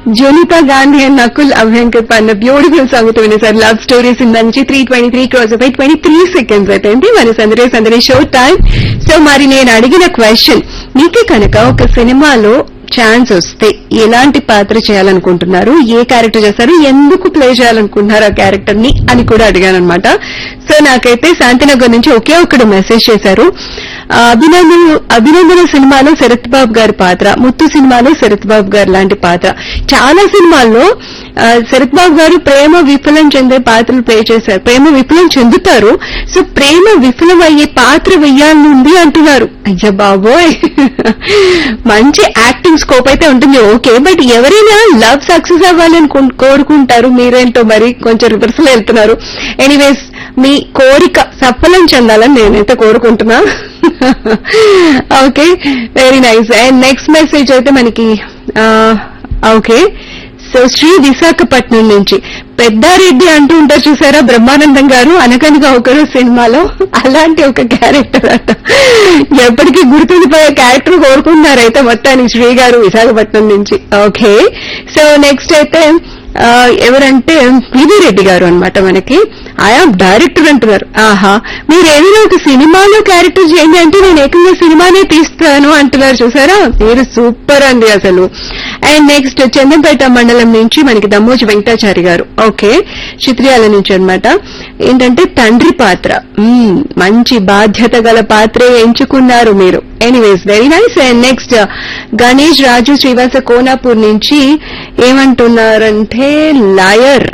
Jonita Gandhi and Nakul Abhyankar పన్న beautiful song వినేసారు. Love stories నుంచి 323 cross by 23 seconds అయితే మన సందడి షో టైం. సో మరి నేను అడిగిన క్వశ్చన్, మీకే కనుక ఒక సినిమాలో ఛాన్స్ వస్తే ఎలాంటి పాత్ర చేయాలనుకుంటున్నారు, ఏ క్యారెక్టర్ చేస్తారు, ఎందుకు ప్లే చేయాలనుకుంటున్నారు ఆ క్యారెక్టర్ ని అని కూడా అడిగాను అనమాట. సో నాకైతే శాంతినగర్ నుంచి ఒకే ఒక్కడు మెసేజ్ చేశారు. అభినందన సినిమాలో శరత్ బాబు గారి పాత్ర, ముత్తు సినిమాలో శరత్ బాబు గారు లాంటి పాత్ర. చాలా సినిమాల్లో శరత్ బాబు గారు ప్రేమ విఫలం చెందే పాత్రలు ప్లే చేశారు, ప్రేమ విఫలం చెందుతారు. సో ప్రేమ విఫలం అయ్యే పాత్ర వెయ్యాలనుంది అంటున్నారు. అయ్యా బాబోయ్, మంచి యాక్టింగ్ స్కోప్ అయితే ఉంటుంది, ఓకే. బట్ ఎవరైనా లవ్ సక్సెస్ అవ్వాలని కోరుకుంటారు, మీరేంటో మరి కొంచెం రివర్స్ లో వెళ్తున్నారు. ఎనీవేస్, మీ కోరిక సఫలం చెందాలని నేనైతే కోరుకుంటున్నా. Okay, very nice. And next message అయితే మనకి ఓకే. సో శ్రీ విశాఖపట్నం నుంచి పెద్దారెడ్డి అంటూ ఉంటారు చూసారా బ్రహ్మానందం గారు, అనగనగా ఒకరు సినిమాలో అలాంటి ఒక క్యారెక్టర్ అట. ఎప్పటికీ గుర్తుండిపోయే క్యారెక్టర్ కోరుకుంటున్నారైతే మొత్తానికి శ్రీ గారు విశాఖపట్నం నుంచి. ఓకే, సో నెక్స్ట్ అయితే ఎవరంటే పివి రెడ్డి గారు అనమాట. మనకి ఐఆమ్ డైరెక్టర్ అంటున్నారు. ఆహా, మీరు ఏదైనా ఒక సినిమాలో క్యారెక్టర్ చేయండి అంటే నేను ఏకంగా సినిమానే తీస్తాను అంటున్నారు చూసారా, మీరు సూపర్ అండి అసలు. అండ్ నెక్స్ట్ చందంపేట మండలం నుంచి మనకి దమ్మోజి వెంకటాచారి గారు. ఓకే, చిత్రియాల నుంచి అనమాట. ఏంటంటే తండ్రి పాత్ర, మంచి బాధ్యత గల పాత్రే ఎంచుకున్నారు మీరు. Anyways, very nice. And next Ganesh రాజు శ్రీవాస కోనాపూర్ నుంచి ఏమంటున్నారంటే లయర్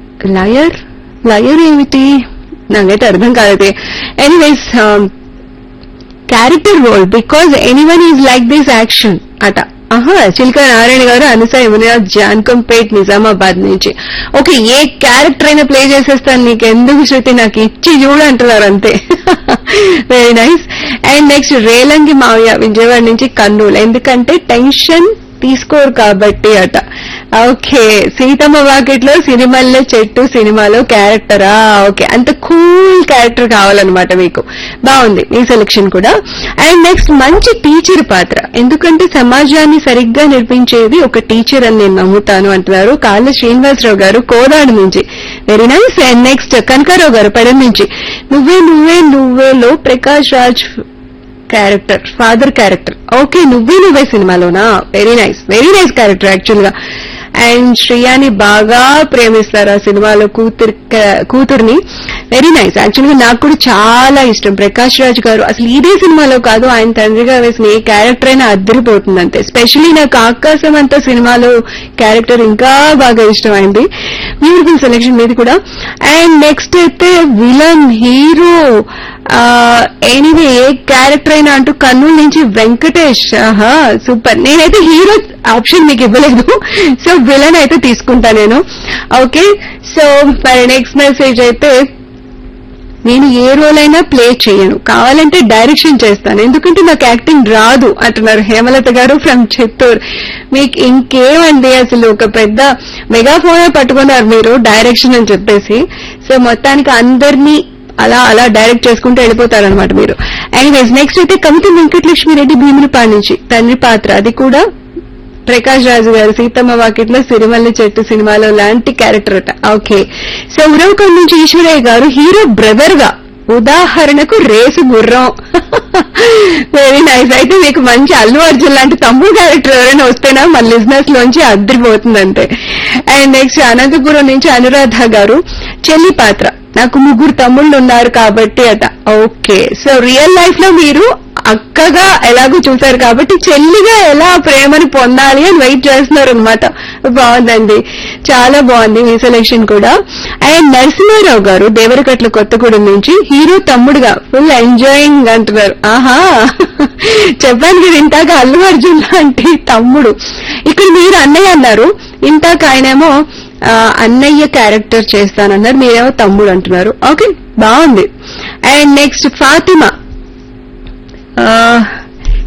ఏమిటి నాకైతే అర్థం కాదైతే. Anyways, character role because anyone is like this action అట. చిల్క నారాయణ గారు అనస యమున జాన్కంపేట్ నిజామాబాద్ నుంచి. ఓకే, ఏ క్యారెక్టర్ అయినా ప్లే చేసేస్తాను, నీకు ఎందుకు శృతి, నాకు ఇచ్చి చూడు అంటున్నారు అంతే. Very nice. And next Relangi మావయ్య విజయవాడ నుంచి కర్నూలు, ఎందుకంటే టెన్షన్ తీసుకోరు కాబట్టి అట. ఓకే, సీతమ్మ వాకిట్లో సినిమాల్లో చెట్టు సినిమాలో క్యారెక్టరా? ఓకే, అంత కూల్ క్యారెక్టర్ కావాలన్నమాట మీకు. బాగుంది మీ సెలెక్షన్ కూడా. అండ్ నెక్స్ట్ మంచి టీచర్ పాత్ర, ఎందుకంటే సమాజాన్ని సరిగ్గా నిర్మించేది ఒక టీచర్ అని నేను నమ్ముతాను అంటున్నారు కాళ్ళ శ్రీనివాసరావు గారు కోదాడు నుంచి. Very nice. And next Kanakarao గారు పెడం నుంచి నువ్వేలో Prakash Raj character, father character. Okay, నువ్వే సినిమాలోనా? వెరీ నైస్ క్యారెక్టర్ యాక్చువల్ గా. అండ్ శ్రేయాని బాగా ప్రేమిస్తారు ఆ సినిమాలో కూతుర్ని. Very nice. యాక్చువల్ గా నాకు కూడా చాలా ఇష్టం ప్రకాష్ రాజ్ గారు. అసలు ఇదే సినిమాలో కాదు, ఆయన తండ్రిగా వేసిన ఏ క్యారెక్టర్ అయినా అద్దరిపోతుంది అంతే. స్పెషల్లీ నాకు ఆకాశం అంతా సినిమాలో క్యారెక్టర్ ఇంకా బాగా ఇష్టం అయింది. బ్యూటిఫుల్ సెలెక్షన్ మీది కూడా. అండ్ నెక్స్ట్ అయితే విలన్ హీరో, ఎనీవే ఏ క్యారెక్టర్ అయినా అంటూ కర్నూలు నుంచి వెంకటేష్. సూపర్. నేనైతే హీరో ఆప్షన్ మీకు ఇవ్వలేదు, సో విలన్ అయితే తీసుకుంటా నేను. ఓకే, సో మరి నెక్స్ట్ మెసేజ్ అయితే నేను ఏ రోల్ అయినా ప్లే చేయను, కావాలంటే డైరెక్షన్ చేస్తాను, ఎందుకంటే నాకు యాక్టింగ్ రాదు అంటున్నారు హేమలత గారు ఫ్రమ్ చిత్తూరు. మీకు ఇంకేమండి, అసలు ఒక పెద్ద మెగాఫోనే పట్టుకున్నారు మీరు డైరెక్షన్ అని చెప్పేసి. సో మొత్తానికి అందరినీ అలా డైరెక్ట్ చేసుకుంటూ వెళ్ళిపోతారనమాట మీరు. ఎనీవేస్, నెక్స్ట్ అయితే కవిత వెంకటలక్ష్మిరెడ్డి భీమునిపాడు నుంచి తండ్రి పాత్ర, అది కూడా ప్రకాష్ రాజు గారు సీతమ్మ వాకిట్లో సిరిమల్లి చెట్టు సినిమాలో లాంటి క్యారెక్టర్ అట. ఓకే, సో ఉరవకొండ నుంచి ఈశ్వరయ్య గారు హీరో బ్రదర్ గా, ఉదాహరణకు రేసు గుర్రం. Very nice. అయితే మీకు మంచి అల్లు అర్జున్ లాంటి తమ్ముడు క్యారెక్టర్ ఎవరైనా వస్తేనా మన లిజినెస్ లోంచి అద్దరిపోతుందంటే. అండ్ నెక్స్ట్ అనంతపురం నుంచి అనురాధ గారు చెల్లి పాత్ర, నాకు 3 తమ్ముళ్ళు ఉన్నారు కాబట్టి అట. ఓకే, సో రియల్ లైఫ్ లో మీరు అక్కగా ఎలాగో చూశారు కాబట్టి చెల్లిగా ఎలా ప్రేమని పొందాలి అని వెయిట్ చేస్తున్నారు అనమాట. బాగుందండి, చాలా బాగుంది మీ సెలెక్షన్ కూడా. అండ్ నరసింహారావు గారు దేవరకట్ల కొత్తగూడెం నుంచి హీరో తమ్ముడుగా ఫుల్ ఎంజాయింగ్ అంటున్నారు. ఆహా, చెప్పాను కదా ఇంతాక అల్లు అర్జున్ లాంటి తమ్ముడు. ఇక్కడ మీరు అన్నయ్య అన్నారు, ఇంతాక ఆయనేమో అన్నయ్య క్యారెక్టర్ చేస్తానన్నారు, మీరేమో తమ్ముడు అంటున్నారు. ఓకే, బాగుంది. And next Fatima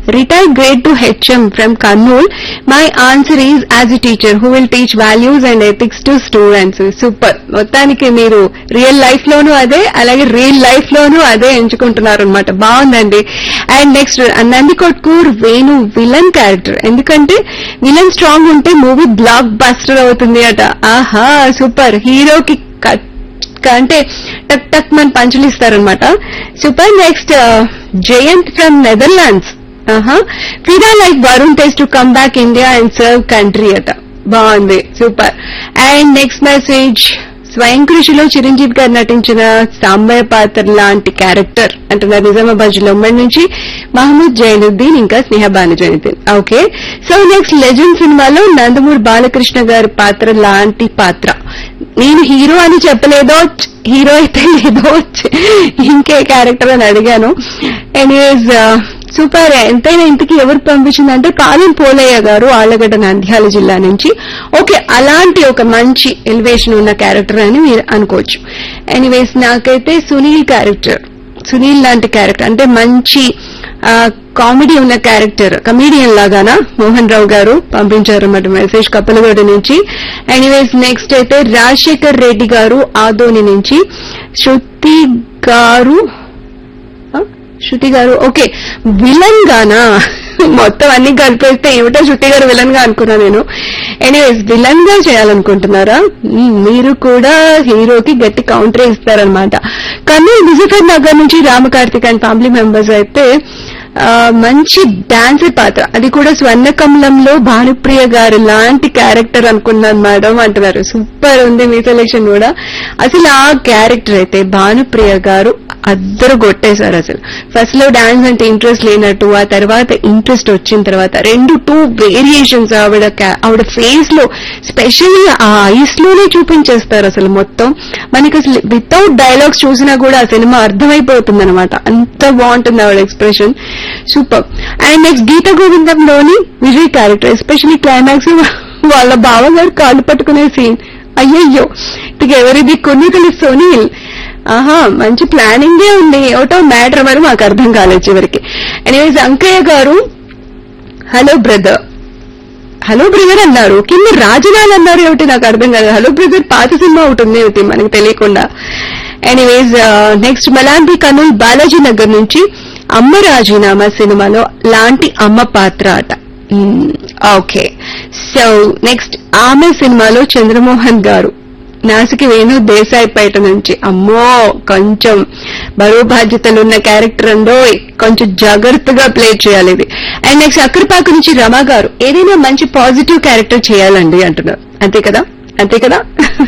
retired grade 2 HM from Kannur. My answer is as a teacher who will teach values and ethics to students. Super. మొత్తానికి మీరు రియల్ లైఫ్ లోనూ అదే, అలాగే రియల్ లైఫ్ లోనూ అదే ఎంచుకుంటున్నారు అనమాట. బాగుందండి. And next Nandikotkur Venu villain character, ఎందుకంటే విలన్ స్ట్రాంగ్ ఉంటే మూవీ బ్లాక్ బస్టర్ అవుతుంది అట. ఆహా సూపర్. హీరోకి అంటే టక్ టక్ మన పంచులు ఇస్తారనమాట. Super. Next Jayant from Netherlands. ఫిదా like Varun Tej to come back India and serve country అట. బాగుంది. సూపర్. అండ్ నెక్స్ట్ మెసేజ్, స్వయం కృషిలో చిరంజీవి గారు నటించిన సాంబయ్య పాత్ర లాంటి క్యారెక్టర్ అంటున్నారు నిజామాబాద్ జిల్లా ఉమ్మడి నుంచి మహమూద్ జైనుద్దీన్ ఇంకా Sneha Banu Zainuddin. Okay. So next legend సినిమాలో నందమూరి బాలకృష్ణ గారి పాత్ర లాంటి పాత్ర. నేను హీరో అని చెప్పలేదో, హీరో అయితే లేదో ఇంకే క్యారెక్టర్ అని అడిగాను. Anyways super. ఎంతైనా ఇంటికి ఎవరు పంపించిందంటే పాలెం పోలయ్య గారు, ఆళ్లగడ్డ నంద్యాల జిల్లా నుంచి. ఓకే, అలాంటి ఒక మంచి ఎలివేషన్ ఉన్న క్యారెక్టర్ అని మీరు అనుకోవచ్చు. ఎనీవేస్ నాకైతే సునీల్ క్యారెక్టర్, సునీల్ లాంటి క్యారెక్టర్ అంటే మంచి కామెడీ ఉన్న క్యారెక్టర్, కమీడియన్ లాగానా మోహన్ రావు గారు పంపించారు అన్నమాట మెసేజ్ కప్పలగూడ నుంచి. ఎనీవేస్ నెక్స్ట్ అయితే రాజశేఖర్ రెడ్డి గారు ఆదోని నుంచి. శృతి గారు ఓకే విలన్ గానా, మొత్తం అన్ని కలిపేస్తే ఏమిటో శృతి గారు విలన్ గా అనుకున్నా నేను. ఎనీవేస్ విలన్ గా చేయాలనుకుంటున్నారా? మీరు కూడా హీరోకి గట్టి కౌంటర్ ఇస్తారనమాట. కానీ ముజఫర్ నగర్ నుంచి రామకార్తిక్ అండ్ ఫ్యామిలీ మెంబర్స్ అయితే మంచి డాన్సర్ పాత్ర, అది కూడా స్వర్ణకమలంలో భానుప్రియ గారు లాంటి క్యారెక్టర్ అనుకున్నాను మేడం అంటున్నారు. సూపర్ ఉంది మీ సెలెక్షన్ కూడా. అసలు ఆ క్యారెక్టర్ అయితే భానుప్రియ గారు అద్దరు కొట్టేశారు. అసలు ఫస్ట్ లో డాన్స్ అంటే ఇంట్రెస్ట్ లేనట్టు, ఆ తర్వాత ఇంట్రెస్ట్ వచ్చిన తర్వాత టూ వేరియేషన్స్ ఆవిడ ఫేస్ లో స్పెషల్లీ ఆ ఐస్ లోనే చూపించేస్తారు. అసలు మొత్తం మనకి అసలు వితౌట్ డైలాగ్స్ చూసినా కూడా ఆ సినిమా అర్థమైపోతుంది అనమాట. అంత బాగుంటుంది ఆవిడ expression. Super. And next Gita గోవిందంలోని Vijay character, especially climax వాళ్ళ బావగారు కాళ్ళు పట్టుకునే సీన్, అయ్యయ్యో ఇక ఎవరిది కొన్ని సునీల్. ఆహా మంచి ప్లానింగే ఉంది. ఒకటో మ్యాటర్ మరి మాకు అర్థం కాలేదు చివరికి. ఎనీవేస్ అంకయ్య గారు హలో బ్రదర్ అన్నారు, కింద రాజనాల్ అన్నారు ఏమిటి నాకు అర్థం కాదు. హలో బ్రదర్ పాత సినిమా ఒకటి ఉంది ఏమిటి మనకు తెలియకుండా. ఎనీవేస్ నెక్స్ట్ మలాంటి కర్నూల్ బాలాజీ నగర్ నుంచి అమ్మ రాజీనామా సినిమాలో లాంటి అమ్మ పాత్ర అట. ఓకే. సో నెక్స్ట్ ఆమె సినిమాలో చంద్రమోహన్ గారు, నాసికి వేణు దేశాయిపేట నుంచి. అమ్మో కొంచెం బరువు బాధ్యతలున్న క్యారెక్టర్ అందో, కొంచెం జాగ్రత్తగా ప్లే చేయాలి ఇది. అండ్ నెక్స్ట్ అక్కడిపాకు నుంచి రమా గారు, ఏదైనా మంచి పాజిటివ్ క్యారెక్టర్ చేయాలండి అంటున్నారు. అంతే కదా